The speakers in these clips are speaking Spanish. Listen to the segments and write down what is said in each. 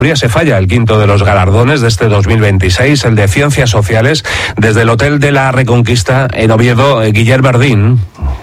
Se falla el quinto de los galardones de este 2026, el de Ciencias Sociales, desde el Hotel de la Reconquista en Oviedo, Guillermo Verdín.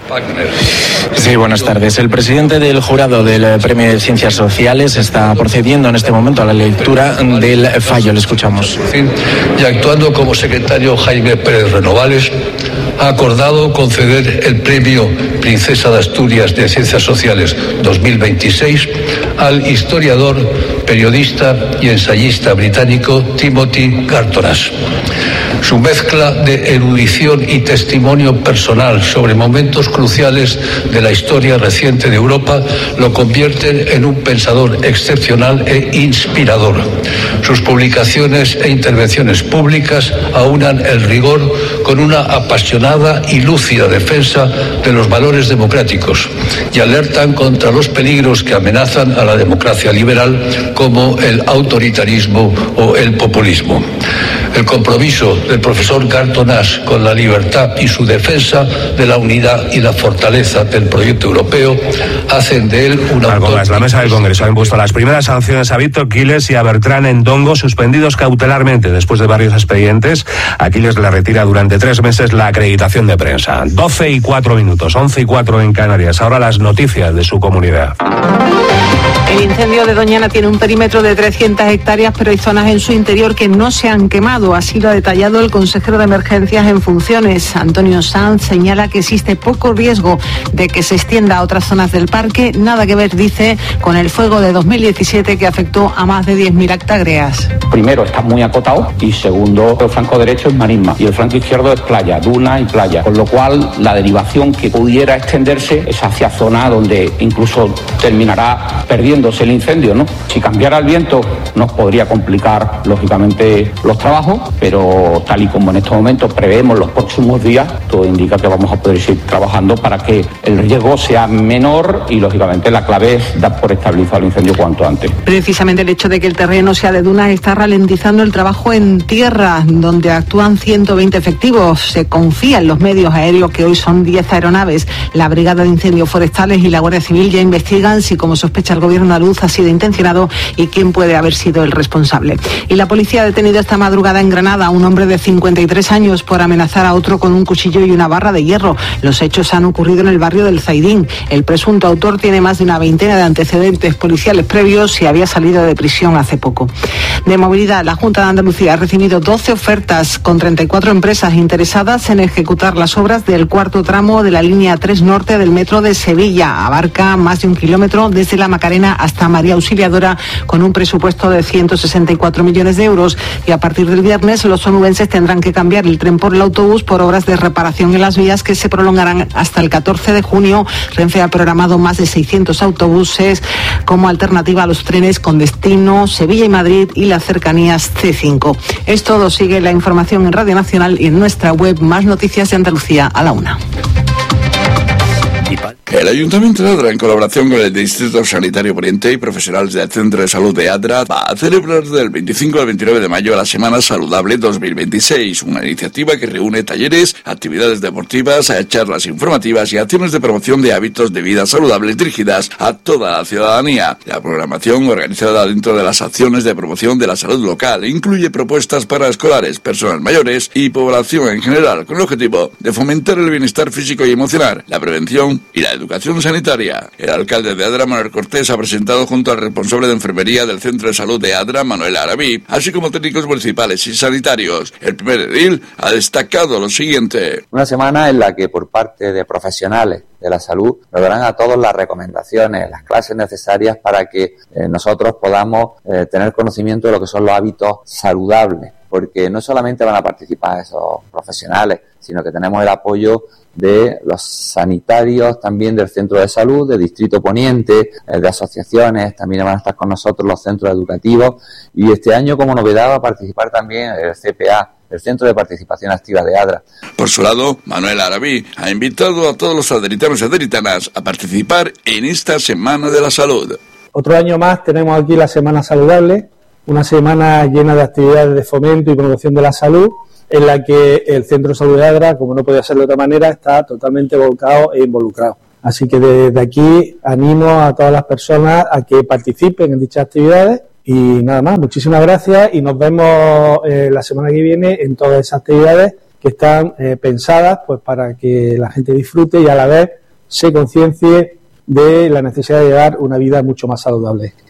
Sí, buenas tardes. El presidente del jurado del Premio de Ciencias Sociales está procediendo en este momento a la lectura del fallo. Le escuchamos. Y actuando como secretario Jaime Pérez Renovales, ha acordado conceder el Premio Princesa de Asturias de Ciencias Sociales 2026 al historiador, periodista y ensayista británico Timothy Gartonas. Su mezcla de erudición y testimonio personal sobre momentos cruciales de la historia reciente de Europa lo convierten en un pensador excepcional e inspirador. Sus publicaciones e intervenciones públicas aunan el rigor con una apasionada y lúcida defensa de los valores democráticos y alertan contra los peligros que amenazan a la democracia liberal, como el autoritarismo o el populismo. El compromiso del profesor Gartonas con la libertad y su defensa de la unidad y la fortaleza del proyecto europeo hacen de él un autor. La mesa del Congreso ha impuesto las primeras sanciones a Víctor Quiles y a Bertrán Endongo, suspendidos cautelarmente después de varios expedientes. A Quiles le retira durante 3 meses la acreditación de prensa. 12:04, 11:04 en Canarias. Ahora las noticias de su comunidad. El incendio de Doñana tiene un perímetro de 300 hectáreas, pero hay zonas en su interior que no se han quemado. Así lo ha detallado el consejero de Emergencias en funciones, Antonio Sanz. Señala que existe poco riesgo de que se extienda a otras zonas del parque. Nada que ver, dice, con el fuego de 2017 que afectó a más de 10.000 hectáreas. Primero, está muy acotado, y segundo, el flanco derecho es marisma y el flanco izquierdo es playa, duna y playa, con lo cual la derivación que pudiera extenderse es hacia zona donde incluso terminará perdiéndose el incendio, ¿no? Si cambiara el viento nos podría complicar lógicamente los trabajos, pero tal y como en estos momentos prevemos los próximos días, todo indica que vamos a poder seguir trabajando para que el riesgo sea menor, y lógicamente la clave es dar por estabilizado el incendio cuanto antes. Precisamente el hecho de que el terreno sea de dunas está ralentizando el trabajo en tierra, donde actúan 120 efectivos. Se confía en los medios aéreos, que hoy son 10 aeronaves. La Brigada de Incendios Forestales y la Guardia Civil ya investigan si, como sospecha el gobierno andaluz, ha sido intencionado y quién puede haber sido el responsable. Y la policía ha detenido esta madrugada en Granada a un hombre de 53 años por amenazar a otro con un cuchillo y una barra de hierro. Los hechos han ocurrido en el barrio del Zaidín. El presunto autor tiene más de una veintena de antecedentes policiales previos y había salido de prisión hace poco. De movilidad, la Junta de Andalucía ha recibido 12 ofertas con 34 empresas interesadas en ejecutar las obras del cuarto tramo de la línea 3 norte del metro de Sevilla. Abarca más de 1 kilómetro desde la Macarena hasta María Auxiliadora, con un presupuesto de 164 millones de euros. Y a partir del viernes, los onubenses tendrán que cambiar el tren por el autobús por obras de reparación en las vías que se prolongarán hasta el 14 de junio. Renfe ha programado más de 600 autobuses como alternativa a los trenes con destino Sevilla y Madrid y las cercanías C5. Es todo. Sigue la información en Radio Nacional y en nuestra web. Más noticias de Andalucía a la 1. El Ayuntamiento de Adra, en colaboración con el Distrito Sanitario Poniente y profesionales del Centro de Salud de Adra, va a celebrar del 25 al 29 de mayo la Semana Saludable 2026, una iniciativa que reúne talleres, actividades deportivas, charlas informativas y acciones de promoción de hábitos de vida saludables dirigidas a toda la ciudadanía. La programación, organizada dentro de las acciones de promoción de la salud local, incluye propuestas para escolares, personas mayores y población en general, con el objetivo de fomentar el bienestar físico y emocional, la prevención y la educación sanitaria. El alcalde de Adra, Manuel Cortés, ha presentado junto al responsable de enfermería del Centro de Salud de Adra, Manuel Arabí, así como técnicos municipales y sanitarios. El primer edil ha destacado lo siguiente. Una semana en la que por parte de profesionales de la salud nos darán a todos las recomendaciones, las clases necesarias para que nosotros podamos tener conocimiento de lo que son los hábitos saludables, porque no solamente van a participar esos profesionales, sino que tenemos el apoyo de los sanitarios, también del centro de salud, de Distrito Poniente, de asociaciones, también van a estar con nosotros los centros educativos, y este año como novedad va a participar también el CPA, el Centro de Participación Activa de Adra. Por su lado, Manuel Arabí ha invitado a todos los aderitanos y aderitanas a participar en esta Semana de la Salud. Otro año más tenemos aquí la Semana Saludable, una semana llena de actividades de fomento y promoción de la salud, en la que el Centro de Salud de Adra, como no podía ser de otra manera, está totalmente volcado e involucrado. Así que desde aquí animo a todas las personas a que participen en dichas actividades Y nada más, muchísimas gracias y nos vemos la semana que viene en todas esas actividades que están pensadas pues para que la gente disfrute y a la vez se conciencie de la necesidad de llevar una vida mucho más saludable.